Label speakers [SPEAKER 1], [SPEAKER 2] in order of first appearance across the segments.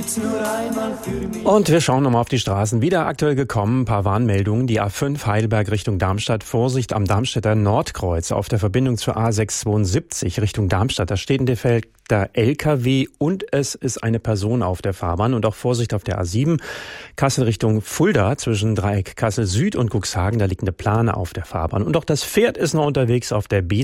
[SPEAKER 1] gibt's nur einmal für mich.
[SPEAKER 2] Und wir schauen nochmal auf die Straßen. Wieder aktuell gekommen, ein paar Warnmeldungen. Die A5 Heidelberg Richtung Darmstadt. Vorsicht am Darmstädter Nordkreuz auf der Verbindung zur A672 Richtung Darmstadt. Da steht ein defekter LKW und es ist eine Person auf der Fahrbahn. Und auch Vorsicht auf der A7 Kassel Richtung Fulda zwischen Dreieck Kassel Süd und Cuxhagen. Da liegt eine Plane auf der Fahrbahn. Und auch das Pferd ist noch unterwegs auf der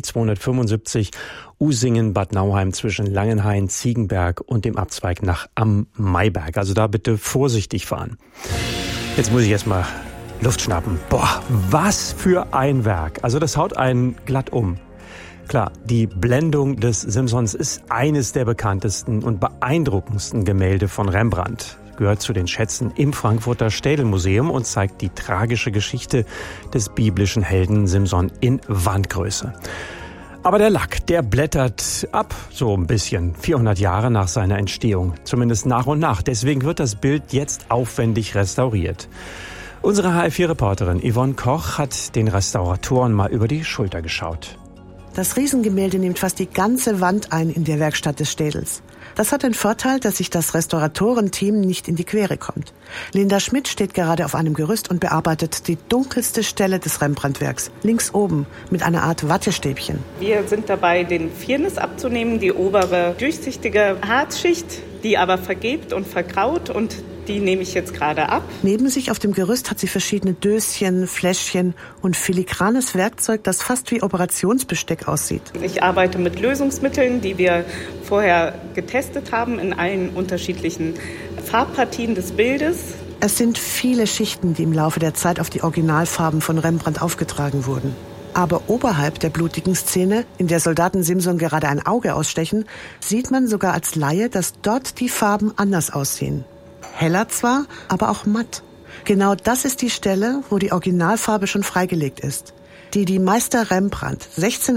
[SPEAKER 2] B275 Usingen-Bad Nauheim zwischen Langenhain, Ziegenberg und dem Abzweig nach Am Maiberg. Also da bitte vorsichtig fahren. Jetzt muss ich erstmal Luft schnappen. Boah, was für ein Werk. Also das haut einen glatt um. Klar, die Blendung des Simsons ist eines der bekanntesten und beeindruckendsten Gemälde von Rembrandt. Gehört zu den Schätzen im Frankfurter Städelmuseum und zeigt die tragische Geschichte des biblischen Helden Simson in Wandgröße. Aber der Lack, der blättert ab, so ein bisschen, 400 Jahre nach seiner Entstehung. Zumindest nach und nach. Deswegen wird das Bild jetzt aufwendig restauriert. Unsere HR4-Reporterin Yvonne Koch hat den Restauratoren mal über die Schulter geschaut.
[SPEAKER 3] Das Riesengemälde nimmt fast die ganze Wand ein in der Werkstatt des Städels. Das hat den Vorteil, dass sich das Restauratorenteam nicht in die Quere kommt. Linda Schmidt steht gerade auf einem Gerüst und bearbeitet die dunkelste Stelle des Rembrandt-Werks, links oben, mit einer Art Wattestäbchen.
[SPEAKER 4] Wir sind dabei, den Firnis abzunehmen, die obere durchsichtige Harzschicht, die aber vergilbt und vergraut, und die nehme ich jetzt gerade ab.
[SPEAKER 3] Neben sich auf dem Gerüst hat sie verschiedene Döschen, Fläschchen und filigranes Werkzeug, das fast wie Operationsbesteck aussieht.
[SPEAKER 4] Ich arbeite mit Lösungsmitteln, die wir vorher getestet haben in allen unterschiedlichen Farbpartien des Bildes.
[SPEAKER 3] Es sind viele Schichten, die im Laufe der Zeit auf die Originalfarben von Rembrandt aufgetragen wurden. Aber oberhalb der blutigen Szene, in der Soldaten Simson gerade ein Auge ausstechen, sieht man sogar als Laie, dass dort die Farben anders aussehen. Heller zwar, aber auch matt. Genau das ist die Stelle, wo die Originalfarbe schon freigelegt ist. Die Meister Rembrandt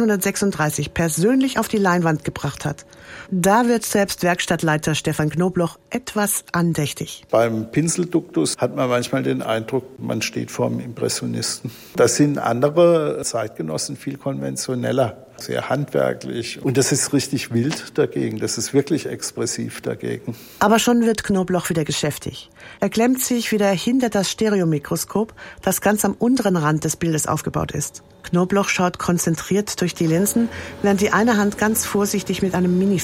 [SPEAKER 3] 1636 persönlich auf die Leinwand gebracht hat. Da wird selbst Werkstattleiter Stefan Knobloch etwas andächtig.
[SPEAKER 5] Beim Pinselduktus hat man manchmal den Eindruck, man steht vor einem Impressionisten. Das sind andere Zeitgenossen viel konventioneller, sehr handwerklich. Und das ist richtig wild dagegen, das ist wirklich expressiv dagegen.
[SPEAKER 3] Aber schon wird Knobloch wieder geschäftig. Er klemmt sich wieder hinter das Stereomikroskop, das ganz am unteren Rand des Bildes aufgebaut ist. Knobloch schaut konzentriert durch die Linsen, während die eine Hand ganz vorsichtig mit einem